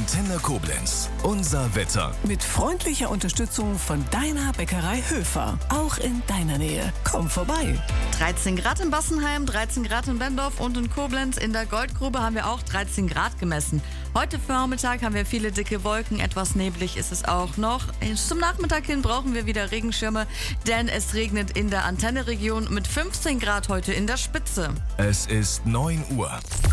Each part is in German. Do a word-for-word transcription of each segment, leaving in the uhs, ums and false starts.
Antenne Koblenz. Unser Wetter. Mit freundlicher Unterstützung von deiner Bäckerei Höfer. Auch in deiner Nähe. Komm vorbei. dreizehn Grad in Bassenheim, dreizehn Grad in Bendorf und in Koblenz. In der Goldgrube haben wir auch dreizehn Grad gemessen. Heute Vormittag haben wir viele dicke Wolken. Etwas neblig ist es auch noch. Zum Nachmittag hin brauchen wir wieder Regenschirme, denn es regnet in der Antenne-Region mit fünfzehn Grad heute in der Spitze. Es ist neun Uhr.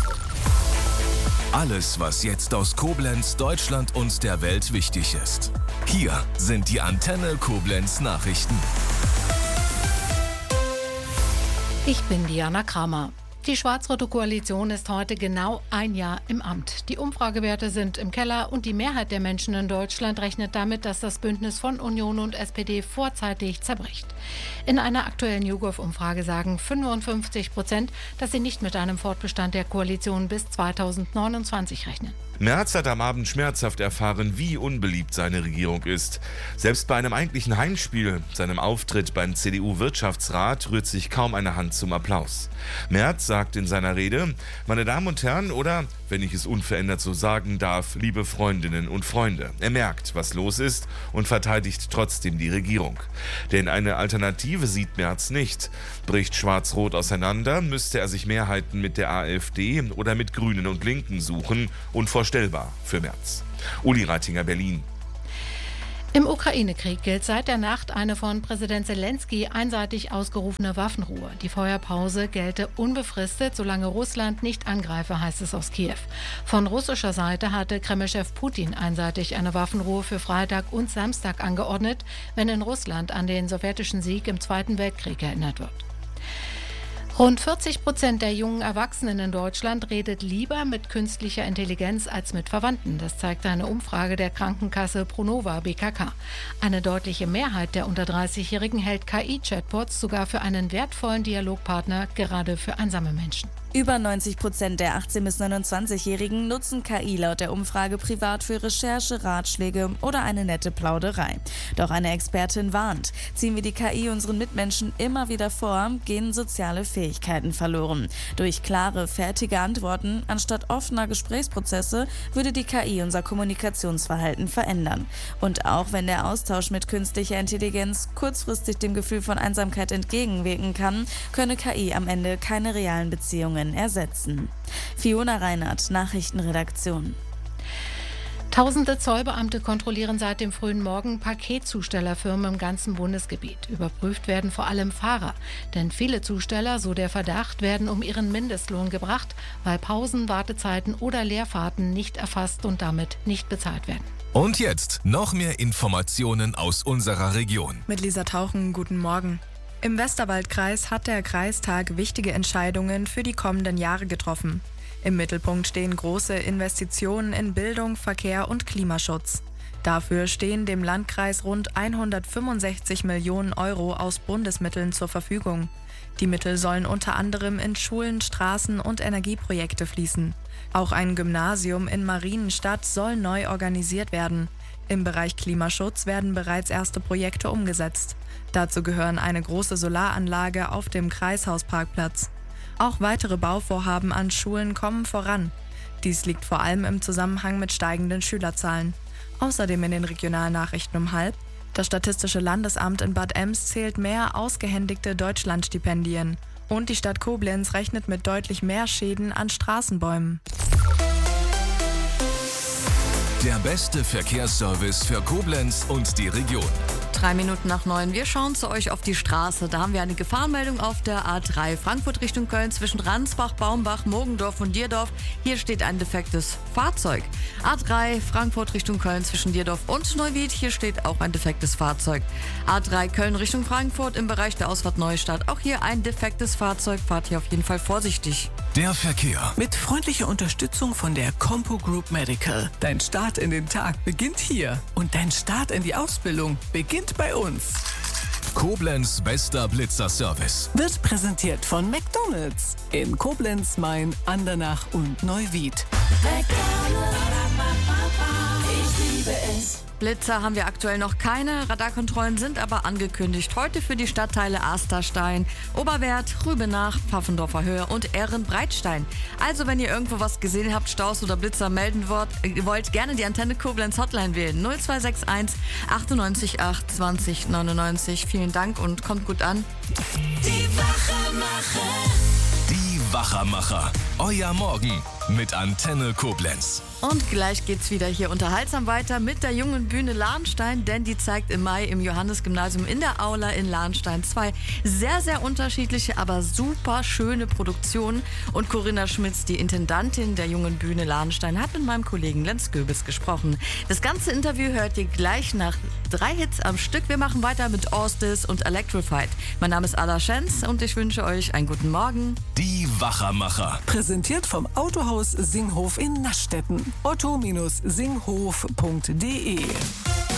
Alles, was jetzt aus Koblenz, Deutschland und der Welt wichtig ist. Hier sind die Antenne Koblenz Nachrichten. Ich bin Diana Kramer. Die schwarz-rote Koalition ist heute genau ein Jahr im Amt. Die Umfragewerte sind im Keller und die Mehrheit der Menschen in Deutschland rechnet damit, dass das Bündnis von Union und S P D vorzeitig zerbricht. In einer aktuellen YouGov-Umfrage sagen fünfundfünfzig Prozent, dass sie nicht mit einem Fortbestand der Koalition bis zweitausendneunundzwanzig rechnen. Merz hat am Abend schmerzhaft erfahren, wie unbeliebt seine Regierung ist. Selbst bei einem eigentlichen Heimspiel, seinem Auftritt beim C D U-Wirtschaftsrat, rührt sich kaum eine Hand zum Applaus. Merz sagt in seiner Rede: Meine Damen und Herren, oder, wenn ich es unverändert so sagen darf, liebe Freundinnen und Freunde. Er merkt, was los ist und verteidigt trotzdem die Regierung. Denn eine Alternative sieht Merz nicht. Bricht Schwarz-Rot auseinander, müsste er sich Mehrheiten mit der AfD oder mit Grünen und Linken suchen. Unvorstellbar für Merz. Uli Reitinger, Berlin. Im Ukraine-Krieg gilt seit der Nacht eine von Präsident Zelensky einseitig ausgerufene Waffenruhe. Die Feuerpause gelte unbefristet, solange Russland nicht angreife, heißt es aus Kiew. Von russischer Seite hatte Kreml-Chef Putin einseitig eine Waffenruhe für Freitag und Samstag angeordnet, wenn in Russland an den sowjetischen Sieg im Zweiten Weltkrieg erinnert wird. Rund vierzig Prozent der jungen Erwachsenen in Deutschland redet lieber mit künstlicher Intelligenz als mit Verwandten. Das zeigt eine Umfrage der Krankenkasse Pronova B K K. Eine deutliche Mehrheit der unter dreißigjährigen hält K I-Chatbots sogar für einen wertvollen Dialogpartner, gerade für einsame Menschen. Über neunzig Prozent der achtzehn- bis neunundzwanzigjährigen nutzen K I laut der Umfrage privat für Recherche, Ratschläge oder eine nette Plauderei. Doch eine Expertin warnt: Ziehen wir die K I unseren Mitmenschen immer wieder vor, gehen soziale Fähigkeiten verloren. Durch klare, fertige Antworten anstatt offener Gesprächsprozesse würde die K I unser Kommunikationsverhalten verändern. Und auch wenn der Austausch mit künstlicher Intelligenz kurzfristig dem Gefühl von Einsamkeit entgegenwirken kann, könne K I am Ende keine realen Beziehungen ersetzen. Fiona Reinhardt, Nachrichtenredaktion. Tausende Zollbeamte kontrollieren seit dem frühen Morgen Paketzustellerfirmen im ganzen Bundesgebiet. Überprüft werden vor allem Fahrer. Denn viele Zusteller, so der Verdacht, werden um ihren Mindestlohn gebracht, weil Pausen, Wartezeiten oder Leerfahrten nicht erfasst und damit nicht bezahlt werden. Und jetzt noch mehr Informationen aus unserer Region. Mit Lisa Tauchen, guten Morgen. Im Westerwaldkreis hat der Kreistag wichtige Entscheidungen für die kommenden Jahre getroffen. Im Mittelpunkt stehen große Investitionen in Bildung, Verkehr und Klimaschutz. Dafür stehen dem Landkreis rund hundertfünfundsechzig Millionen Euro aus Bundesmitteln zur Verfügung. Die Mittel sollen unter anderem in Schulen, Straßen und Energieprojekte fließen. Auch ein Gymnasium in Marienstadt soll neu organisiert werden. Im Bereich Klimaschutz werden bereits erste Projekte umgesetzt. Dazu gehören eine große Solaranlage auf dem Kreishausparkplatz. Auch weitere Bauvorhaben an Schulen kommen voran. Dies liegt vor allem im Zusammenhang mit steigenden Schülerzahlen. Außerdem in den Regionalnachrichten um halb: Das Statistische Landesamt in Bad Ems zählt mehr ausgehändigte Deutschlandstipendien. Und die Stadt Koblenz rechnet mit deutlich mehr Schäden an Straßenbäumen. Der beste Verkehrsservice für Koblenz und die Region. Drei Minuten nach neun. Wir schauen zu euch auf die Straße. Da haben wir eine Gefahrenmeldung auf der A drei. Frankfurt Richtung Köln zwischen Ransbach, Baumbach, Mogendorf und Dierdorf. Hier steht ein defektes Fahrzeug. A drei Frankfurt Richtung Köln zwischen Dierdorf und Neuwied. Hier steht auch ein defektes Fahrzeug. A drei Köln Richtung Frankfurt im Bereich der Ausfahrt Neustadt. Auch hier ein defektes Fahrzeug. Fahrt hier auf jeden Fall vorsichtig. Der Verkehr. Mit freundlicher Unterstützung von der Compo Group Medical. Dein Start in den Tag beginnt hier. Und dein Start in die Ausbildung beginnt bei uns. Koblenz bester Blitzerservice. Wird präsentiert von McDonald's in Koblenz, Main, Andernach und Neuwied. McDonald's. Ich liebe liebe es. Blitzer haben wir aktuell noch keine, Radarkontrollen sind aber angekündigt. Heute für die Stadtteile Asterstein, Oberwert, Rübenach, Pfaffendorfer Höhe und Ehrenbreitstein. Also wenn ihr irgendwo was gesehen habt, Staus oder Blitzer melden wollt, wollt gerne die Antenne Koblenz Hotline wählen. null zwei sechs eins achtundneunzig acht zwanzig neunundneunzig. Vielen Dank und kommt gut an. Die Wachermacher. Die Wachermacher. Euer Morgen mit Antenne Koblenz. Und gleich geht's wieder hier unterhaltsam weiter mit der jungen Bühne Lahnstein, denn die zeigt im Mai im Johannes-Gymnasium in der Aula in Lahnstein zwei sehr, sehr unterschiedliche, aber super schöne Produktionen. Und Corinna Schmitz, die Intendantin der jungen Bühne Lahnstein, hat mit meinem Kollegen Lenz Göbis gesprochen. Das ganze Interview hört ihr gleich nach drei Hits am Stück. Wir machen weiter mit Orstis und Electrified. Mein Name ist Ada Schenz und ich wünsche euch einen guten Morgen. Die Wachermacher. Präsentiert vom Autohaus Singhof in Naschstetten. otto Bindestrich singhof punkt de